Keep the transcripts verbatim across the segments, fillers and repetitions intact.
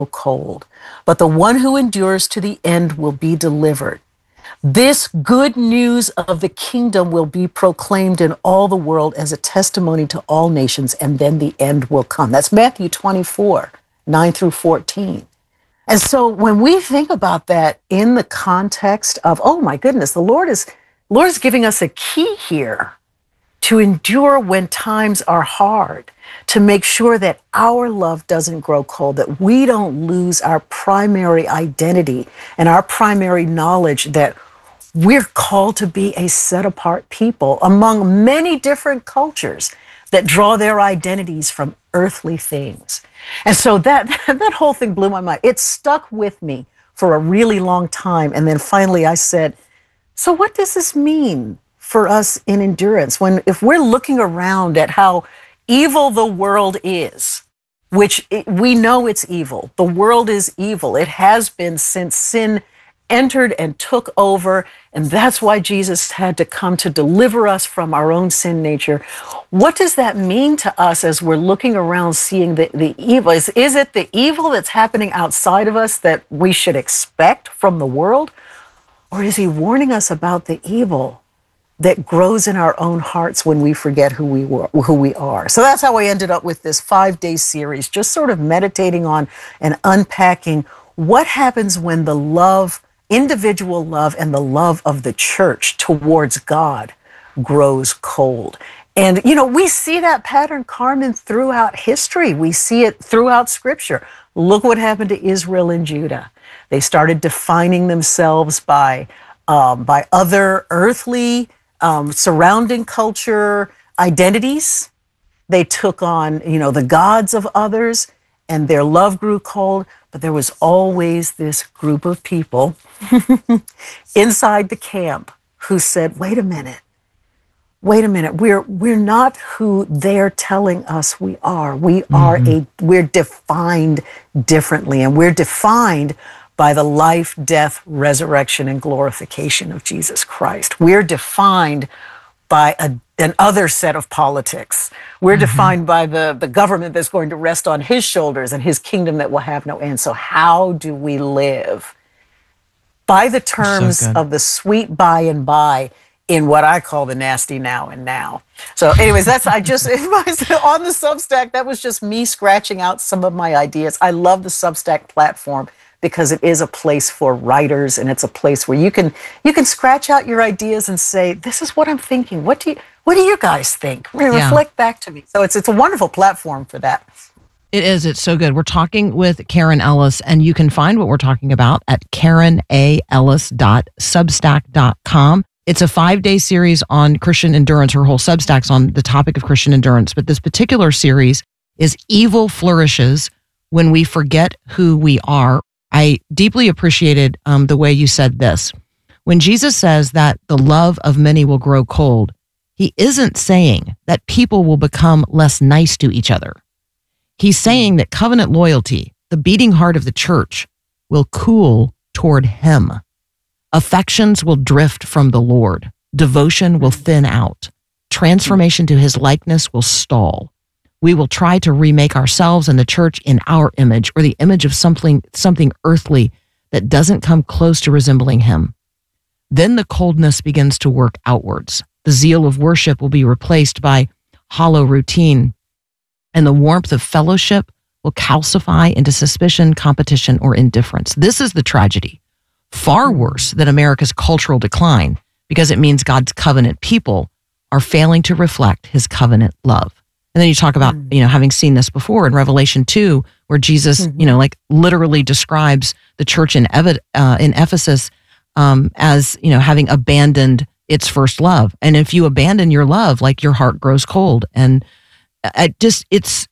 cold, but the one who endures to the end will be delivered. This good news of the kingdom will be proclaimed in all the world as a testimony to all nations, and then the end will come. That's Matthew twenty-four, nine through fourteen. And so when we think about that in the context of, oh my goodness, the Lord is, Lord is giving us a key here to endure when times are hard, to make sure that our love doesn't grow cold, that we don't lose our primary identity and our primary knowledge that we're called to be a set-apart people among many different cultures that draw their identities from earthly things. And so that that whole thing blew my mind. It stuck with me for a really long time. And then finally I said, so what does this mean for us in endurance? When if we're looking around at how evil the world is, which it, we know it's evil. The world is evil. It has been since sin entered and took over, and that's why Jesus had to come to deliver us from our own sin nature. What does that mean to us as we're looking around seeing the, the evil? Is, is it the evil that's happening outside of us that we should expect from the world? Or is he warning us about the evil that grows in our own hearts when we forget who we were, who we are? So that's how I ended up with this five-day series, just sort of meditating on and unpacking what happens when the love, individual love, and the love of the church towards God grows cold. And, you know, we see that pattern, Carmen, throughout history. We see it throughout Scripture. Look what happened to Israel and Judah. They started defining themselves by, um, by other earthly, um, surrounding culture identities. They took on, you know, the gods of others, and their love grew cold. But there was always this group of people inside the camp who said, wait a minute, wait a minute, we're we're not who they're telling us we are. We are mm-hmm. a, we're defined differently, and we're defined by the life, death, resurrection, and glorification of Jesus Christ. We're defined by a, an other set of politics. We're mm-hmm. defined by the, the government that's going to rest on his shoulders and his kingdom that will have no end. So how do we live? By the terms so of the sweet by and by in what I call the nasty now and now. So anyways, that's, I just, on the Substack, that was just me scratching out some of my ideas. I love the Substack platform because it is a place for writers, and it's a place where you can you can scratch out your ideas and say, this is what I'm thinking. What do you what do you guys think? Yeah. Reflect back to me. So it's it's a wonderful platform for that. It is. It's so good. We're talking with Karen Ellis, and you can find what we're talking about at karen a ellis dot substack dot com. It's a five-day series on Christian endurance. Her whole Substack's on the topic of Christian endurance, but this particular series is Evil Flourishes When We Forget Who We Are. I deeply appreciated um, the way you said this. When Jesus says that the love of many will grow cold, he isn't saying that people will become less nice to each other. He's saying that covenant loyalty, the beating heart of the church, will cool toward him. Affections will drift from the Lord. Devotion will thin out. Transformation to his likeness will stall. We will try to remake ourselves and the church in our image, or the image of something something earthly that doesn't come close to resembling him. Then the coldness begins to work outwards. The zeal of worship will be replaced by hollow routine, and the warmth of fellowship will calcify into suspicion, competition, or indifference. This is the tragedy. Far worse than America's cultural decline, because it means God's covenant people are failing to reflect his covenant love. And then you talk about, you know, having seen this before in Revelation two, where Jesus, mm-hmm. you know, like literally describes the church in Ev- uh, in Ephesus um, as, you know, having abandoned its first love. And if you abandon your love, like your heart grows cold. And it just, it's,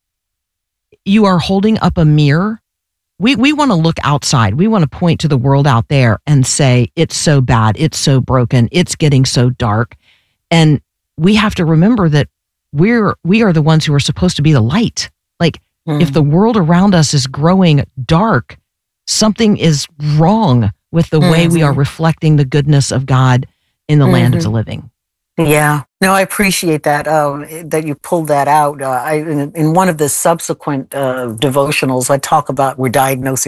you are holding up a mirror. We we want to look outside. We want to point to the world out there and say, it's so bad. It's so broken. It's getting so dark. And we have to remember that We're we are the ones who are supposed to be the light. Like mm. if the world around us is growing dark, something is wrong with the mm-hmm. way we are reflecting the goodness of God in the mm-hmm. land of the living. Yeah. No, I appreciate that, um, that you pulled that out. Uh, I, in, in one of the subsequent uh, devotionals, I talk about we're diagnosing